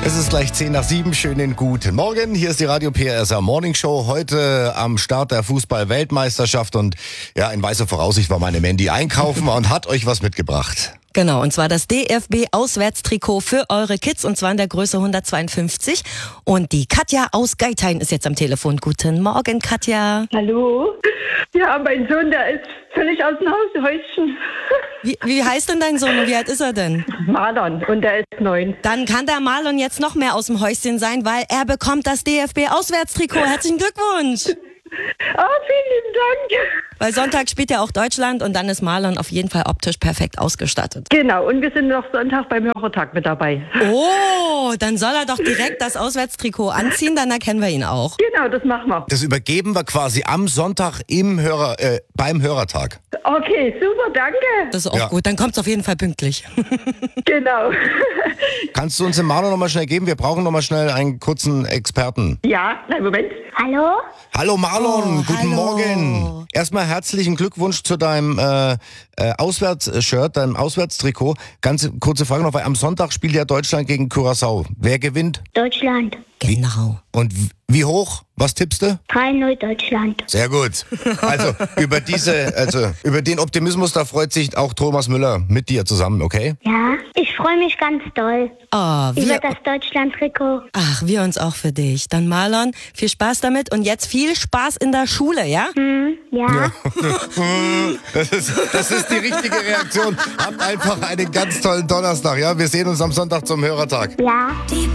Es ist gleich 6:50. Schönen guten Morgen. Hier ist die Radio PRSR Morning Show. Heute am Start der Fußball-Weltmeisterschaft. Und ja, in weißer Voraussicht war meine Mandy einkaufen und hat euch was mitgebracht. Genau, und zwar das DFB-Auswärtstrikot für eure Kids, und zwar in der Größe 152. Und die Katja aus Geithain ist jetzt am Telefon. Guten Morgen, Katja. Hallo? Ja, mein Sohn, der ist völlig aus dem Häuschen. Wie heißt denn dein Sohn und wie alt ist er denn? Marlon, und der ist 9. Dann kann der Marlon jetzt noch mehr aus dem Häuschen sein, weil er bekommt das DFB-Auswärtstrikot. Herzlichen Glückwunsch! Vielen Dank. Weil Sonntag spielt ja auch Deutschland und dann ist Marlon auf jeden Fall optisch perfekt ausgestattet. Genau, und wir sind noch Sonntag beim Hörertag mit dabei. Oh, dann soll er doch direkt das Auswärtstrikot anziehen, dann erkennen wir ihn auch. Genau, das machen wir. Das übergeben wir quasi am Sonntag beim Hörertag. Okay, super, danke. Das ist auch Ja. gut, dann kommt's auf jeden Fall pünktlich. Genau. Kannst du uns den Marlon nochmal schnell geben? Wir brauchen nochmal schnell einen kurzen Experten. Ja, nein, Moment. Hallo? Hallo Marlon, guten hallo. Morgen. Erstmal herzlichen Glückwunsch zu deinem Auswärtsshirt, deinem Auswärtstrikot. Ganz kurze Frage noch, weil am Sonntag spielt ja Deutschland gegen Curaçao. Wer gewinnt? Deutschland. Genau. Und wie hoch? Was tippst du? 3-0 Deutschland. Sehr gut. Also über den Optimismus, da freut sich auch Thomas Müller mit dir zusammen, okay? Ja, ich freue mich ganz doll Oh, über das Deutschland-Trikot. Ach, wir uns auch für dich. Dann Marlon, viel Spaß damit und jetzt viel Spaß in der Schule, ja? Ja. Das ist die richtige Reaktion. Habt einfach einen ganz tollen Donnerstag, ja? Wir sehen uns am Sonntag zum Hörertag. Ja. Die